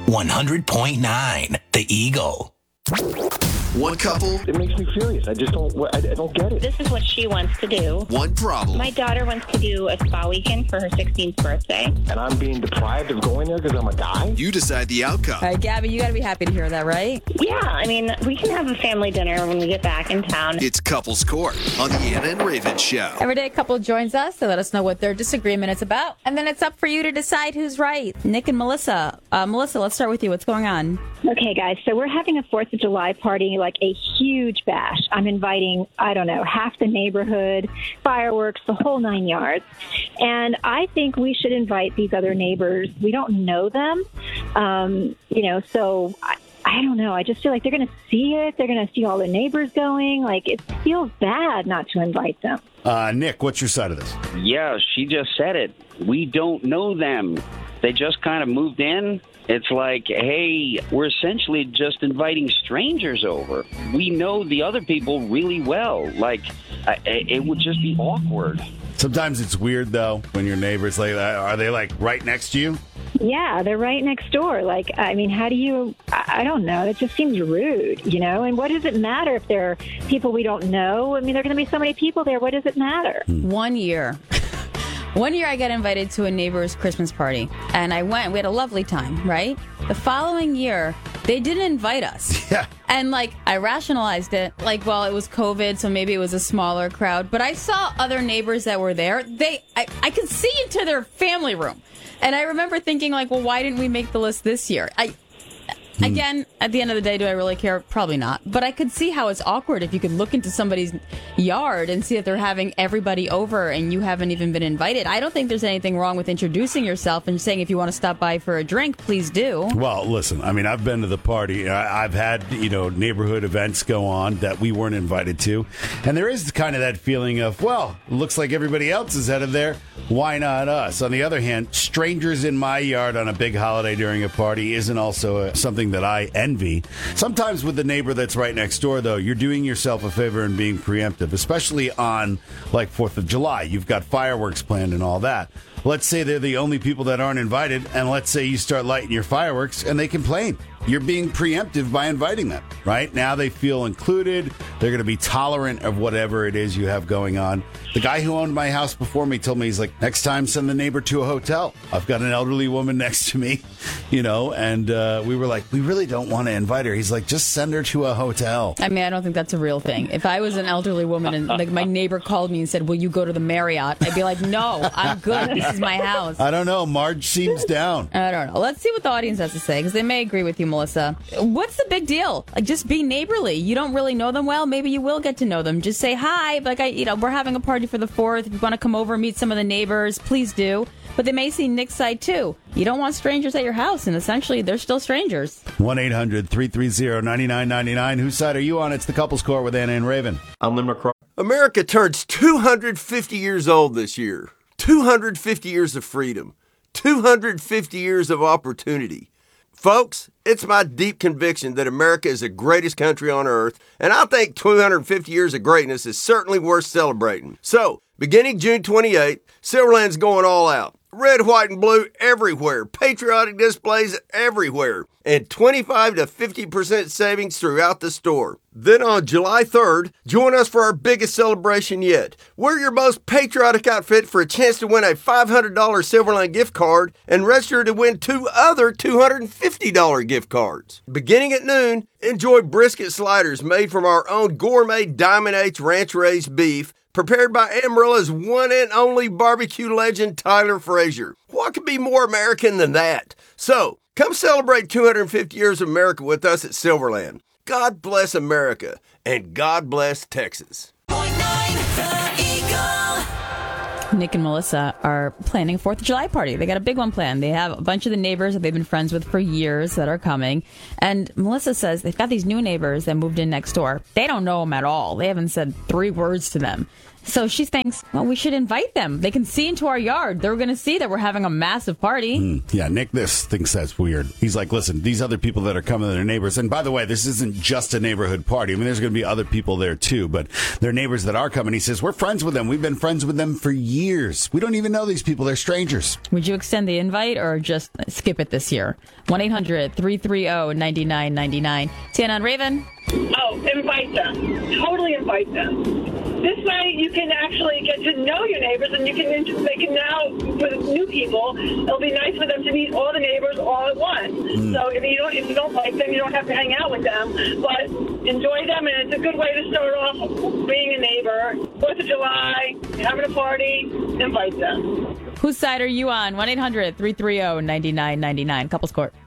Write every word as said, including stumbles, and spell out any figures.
one hundred point nine The Eagle. One couple. It makes me furious. I just don't, I, I don't get it. This is what she wants to do. One problem. My daughter wants to do a spa weekend for her sixteenth birthday. And I'm being deprived of going there because I'm a guy? You decide the outcome. All right, Gabby, you got to be happy to hear that, right? Yeah, I mean, we can have a family dinner when we get back in town. It's Couples Court on the Anna and Raven Show. Every day a couple joins us to let us know what their disagreement is about. And then it's up for you to decide who's right. Nick and Melissa. Uh, Melissa, let's start with you. What's going on? Okay, guys, so we're having a fourth of July party, like a huge bash. I'm inviting, I don't know, half the neighborhood, fireworks, the whole nine yards. And I think we should invite these other neighbors. We don't know them, um, you know, so I, I don't know. I just feel like they're going to see it. They're going to see all the neighbors going. Like, it feels bad not to invite them. Uh, Nick, what's your side of this? Yeah, she just said it. We don't know them. They just kind of moved in. It's like, hey, we're essentially just inviting strangers over. We know the other people really well. Like, I, it would just be awkward. Sometimes it's weird, though, when your neighbors, like, are they, like, right next to you? Yeah, they're right next door. Like, I mean, how do you, I I don't know. It just seems rude, you know? And what does it matter if there are people we don't know? I mean, there are going to be so many people there. What does it matter? One year. One year I got invited to a neighbor's Christmas party, and I went. We had a lovely time, right? The following year, they didn't invite us. Yeah. And, like, I rationalized it. Like, well, it was COVID, so maybe it was a smaller crowd. But I saw other neighbors that were there. They, I, I could see into their family room. And I remember thinking, like, well, why didn't we make the list this year? I... Again, at the end of the day, do I really care? Probably not. But I could see how it's awkward if you could look into somebody's yard and see that they're having everybody over and you haven't even been invited. I don't think there's anything wrong with introducing yourself and saying if you want to stop by for a drink, please do. Well, listen, I mean, I've been to the party. I, I've had, you know, neighborhood events go on that we weren't invited to. And there is kind of that feeling of, well, it looks like everybody else is headed there. Why not us? On the other hand, strangers in my yard on a big holiday during a party isn't also a, something that I envy. Sometimes with the neighbor that's right next door, though, you're doing yourself a favor and being preemptive, especially on, like, fourth of July. You've got fireworks planned and all that. Let's say they're the only people that aren't invited, and let's say you start lighting your fireworks, and they complain. You're being preemptive by inviting them, right? Now they feel included. They're going to be tolerant of whatever it is you have going on. The guy who owned my house before me told me, he's like, next time send the neighbor to a hotel. I've got an elderly woman next to me, you know, and uh, we were like, we really don't want to invite her. He's like, just send her to a hotel. I mean, I don't think that's a real thing. If I was an elderly woman and like my neighbor called me and said, will you go to the Marriott? I'd be like, no, I'm good. This is my house. I don't know. Marge seems down. I don't know. Let's see what the audience has to say, because they may agree with you, Melissa. What's the big deal? Like, just be neighborly. You don't really know them well. Maybe you will get to know them. Just say hi. Like, I, you know, we're having a party for the fourth. If you want to come over and meet some of the neighbors, please do. But they may see Nick's side, too. You don't want strangers at your house, and essentially, they're still strangers. one eight hundred three three zero nine nine nine nine. Whose side are you on? It's the Couples Court with Anna and Raven. I'm Lynn McCraw. America turns two hundred fifty years old this year. two hundred fifty years of freedom. two hundred fifty years of opportunity. Folks, it's my deep conviction that America is the greatest country on earth, and I think two hundred fifty years of greatness is certainly worth celebrating. So, beginning June twenty-eighth, Silverland's going all out. Red, white, and blue everywhere. Patriotic displays everywhere. And twenty-five to fifty percent savings throughout the store. Then on July third, join us for our biggest celebration yet. Wear your most patriotic outfit for a chance to win a five hundred dollars Silverland gift card and register to win two other two hundred fifty dollars gift cards. Beginning at noon, enjoy brisket sliders made from our own gourmet Diamond H Ranch Raised beef, prepared by Amarella's one and only barbecue legend, Tyler Frazier. What could be more American than that? So, come celebrate two hundred fifty years of America with us at Silverland. God bless America, and God bless Texas. Nick and Melissa are planning a fourth of July party. They got a big one planned. They have a bunch of the neighbors that they've been friends with for years that are coming. And Melissa says they've got these new neighbors that moved in next door. They don't know them at all. They haven't said three words to them. So she thinks, well, we should invite them. They can see into our yard. They're going to see that we're having a massive party. Mm, yeah, Nick this thinks that's weird. He's like, listen, these other people that are coming, they're neighbors. And by the way, this isn't just a neighborhood party. I mean, there's going to be other people there too, but they're neighbors that are coming. He says, we're friends with them. We've been friends with them for years. We don't even know these people. They're strangers. Would you extend the invite or just skip it this year? one eight hundred three three zero nine nine nine nine. Tiana and Raven. Oh, invite them. Totally invite them. This way you can actually get to know your neighbors, and you can, they can now, for the new people, it'll be nice for them to meet all the neighbors all at once. Mm. So if you don't if you don't like them, you don't have to hang out with them, but enjoy them, and it's a good way to start off being a neighbor. Fourth of July, having a party, invite them. Whose side are you on? one eight hundred three three zero nine nine nine nine. Couples Court.